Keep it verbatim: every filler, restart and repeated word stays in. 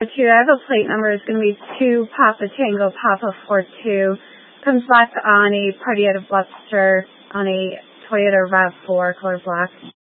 two. I have a plate number. It's going to be two Papa Tango Papa four two. Comes back on a Party out of Buster on a Toyota RAV four, color black.